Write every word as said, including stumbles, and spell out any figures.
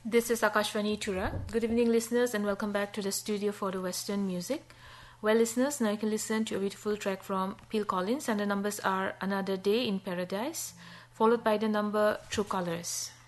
This is Akashvani Tura. Good evening, listeners, and welcome back to the studio for the Western music. Well, listeners, now you can listen to a beautiful track from Phil Collins, and the numbers are Another Day in Paradise, followed by the number True Colors.